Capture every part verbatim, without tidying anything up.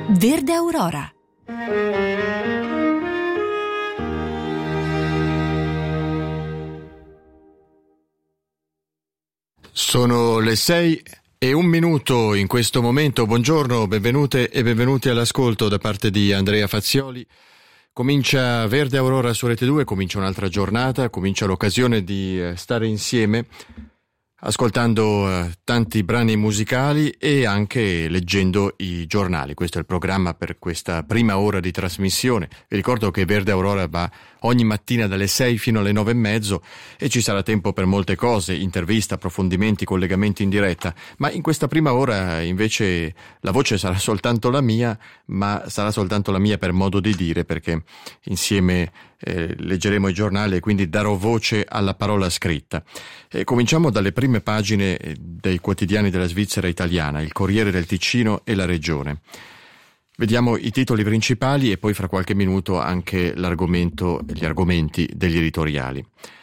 Verde Aurora. Sono le sei e un minuto in questo momento. Buongiorno, benvenute e benvenuti all'ascolto da parte di Andrea Fazioli. Comincia Verde Aurora su Rete due, comincia un'altra giornata, comincia l'occasione di stare insieme ascoltando eh, tanti brani musicali e anche leggendo i giornali. Questo è il programma per questa prima ora di trasmissione. Vi ricordo che Verde Aurora va ogni mattina dalle sei fino alle nove e mezzo e ci sarà tempo per molte cose, interviste, approfondimenti, collegamenti in diretta, ma in questa prima ora invece la voce sarà soltanto la mia, ma sarà soltanto la mia per modo di dire, perché insieme eh, leggeremo i giornali e quindi darò voce alla parola scritta. E cominciamo dalle prime pagine dei quotidiani della Svizzera italiana, il Corriere del Ticino e La Regione. Vediamo i titoli principali e poi fra qualche minuto anche l'argomento, gli argomenti degli editoriali.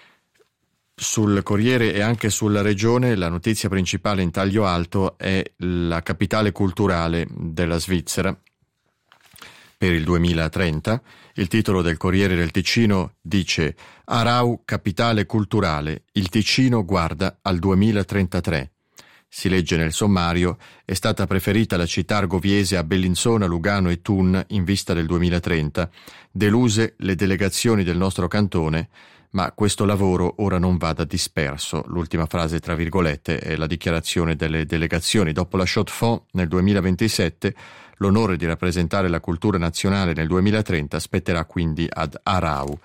Sul Corriere e anche sulla Regione la notizia principale in taglio alto è la capitale culturale della Svizzera per il duemilatrenta. Il titolo del Corriere del Ticino dice: Aarau, capitale culturale, il Ticino guarda al duemilatrentatré. Si legge nel sommario: è stata preferita la città argoviese a Bellinzona, Lugano e Thun in vista del duemilatrenta. Deluse le delegazioni del nostro cantone, ma questo lavoro ora non vada disperso. L'ultima frase, tra virgolette, è la dichiarazione delle delegazioni. Dopo la Chaux de Fonds nel duemilaventisette, l'onore di rappresentare la cultura nazionale nel duemilatrenta spetterà quindi ad Aarau.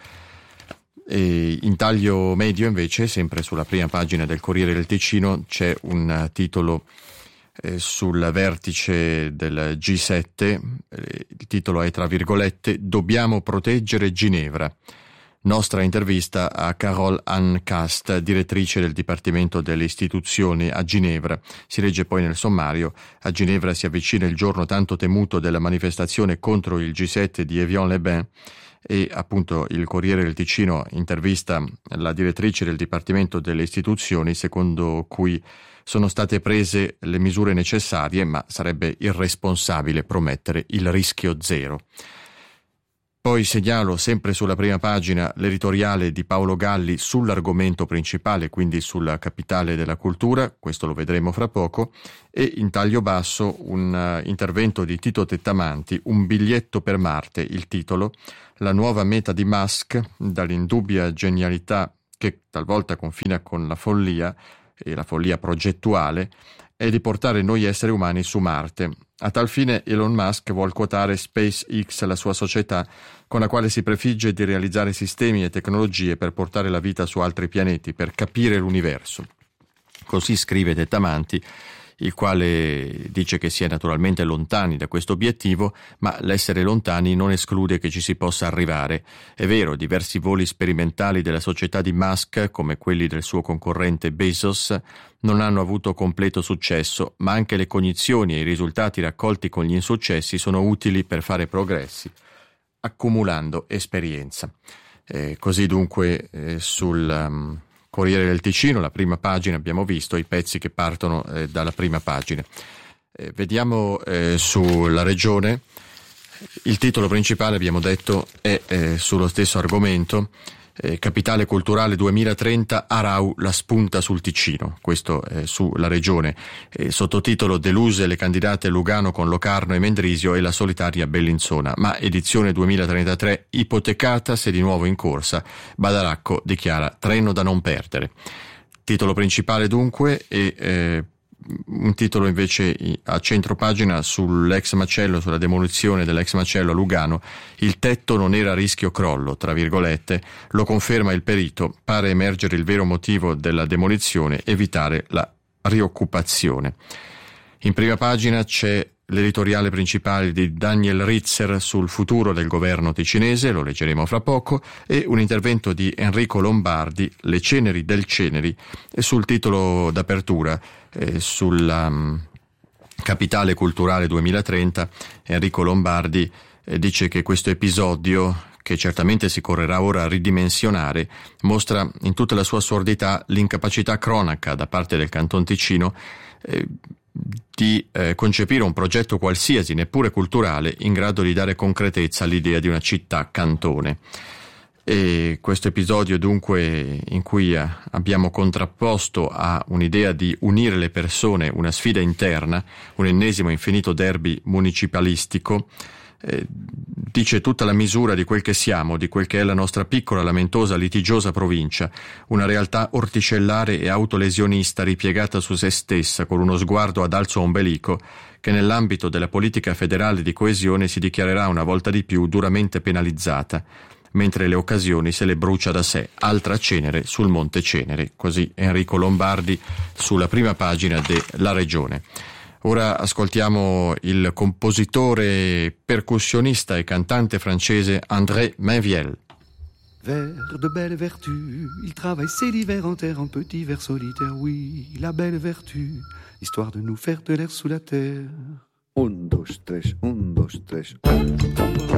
E in taglio medio invece, sempre sulla prima pagina del Corriere del Ticino, c'è un titolo eh, sul vertice del G sette. Eh, il titolo è, tra virgolette, Dobbiamo proteggere Ginevra. Nostra intervista a Carole Anne Cast, direttrice del Dipartimento delle Istituzioni a Ginevra. Si legge poi nel sommario: a Ginevra si avvicina il giorno tanto temuto della manifestazione contro il G sette di Evian-les-Bains. E appunto il Corriere del Ticino intervista la direttrice del Dipartimento delle Istituzioni, secondo cui sono state prese le misure necessarie, ma sarebbe irresponsabile promettere il rischio zero. Poi segnalo sempre sulla prima pagina l'editoriale di Paolo Galli sull'argomento principale, quindi sulla capitale della cultura, questo lo vedremo fra poco, e in taglio basso un uh, intervento di Tito Tettamanti, Un biglietto per Marte, il titolo, la nuova meta di Musk, dall'indubbia genialità che talvolta confina con la follia, e la follia progettuale, è di portare noi esseri umani su Marte. A tal fine Elon Musk vuol quotare SpaceX, la sua società, con la quale si prefigge di realizzare sistemi e tecnologie per portare la vita su altri pianeti, per capire l'universo. Così scrive Tettamanti, il quale dice che si è naturalmente lontani da questo obiettivo, ma l'essere lontani non esclude che ci si possa arrivare. È vero, diversi voli sperimentali della società di Musk, come quelli del suo concorrente Bezos, non hanno avuto completo successo, ma anche le cognizioni e i risultati raccolti con gli insuccessi sono utili per fare progressi, accumulando esperienza. Eh, così dunque eh, sul um, Corriere del Ticino, la prima pagina, abbiamo visto i pezzi che partono eh, dalla prima pagina. Eh, vediamo eh, sulla Regione, il titolo principale, abbiamo detto, è eh, sullo stesso argomento. Eh, Capitale culturale duemilatrenta, Aarau la spunta sul Ticino, questo è sulla Regione. Eh, sottotitolo: deluse le candidate Lugano con Locarno e Mendrisio e la solitaria Bellinzona, ma edizione duemilatrentatré ipotecata se di nuovo in corsa. Badaracco dichiara treno da non perdere. Titolo principale dunque, e eh, un titolo invece a centro pagina sull'ex macello, sulla demolizione dell'ex macello a Lugano. Il tetto non era a rischio crollo, tra virgolette, lo conferma il perito, pare emergere il vero motivo della demolizione, evitare la rioccupazione. In prima pagina c'è l'editoriale principale di Daniel Ritzer sul futuro del governo ticinese, lo leggeremo fra poco, e un intervento di Enrico Lombardi, Le ceneri del Ceneri, e sul titolo d'apertura, eh, sulla um, capitale culturale duemilatrenta, Enrico Lombardi eh, dice che questo episodio, che certamente si correrà ora a ridimensionare, mostra in tutta la sua sordità l'incapacità cronaca da parte del Canton Ticino eh, di eh, concepire un progetto qualsiasi, neppure culturale, in grado di dare concretezza all'idea di una città cantone. E questo episodio dunque in cui abbiamo contrapposto a un'idea di unire le persone una sfida interna, un ennesimo infinito derby municipalistico, eh, dice tutta la misura di quel che siamo, di quel che è la nostra piccola, lamentosa, litigiosa provincia, una realtà orticellare e autolesionista ripiegata su se stessa con uno sguardo ad alzo ombelico che nell'ambito della politica federale di coesione si dichiarerà una volta di più duramente penalizzata, mentre le occasioni se le brucia da sé, altra cenere sul Monte Cenere, così Enrico Lombardi sulla prima pagina de La Regione. Ora ascoltiamo il compositore, percussionista e cantante francese André Mainviel. Vers de belles vertus, il travaille c'est l'hiver en terre, un petit vers solitaire, oui, la belle vertu, histoire de nous faire de l'air sous la terre. Un, dos, tres, un, dos, tres, un.